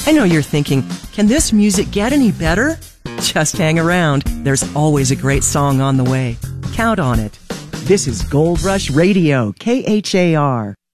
I know you're thinking, can this music get any better? Just hang around. There's always a great song on the way. Count on it. This is Gold Rush Radio, KHAR.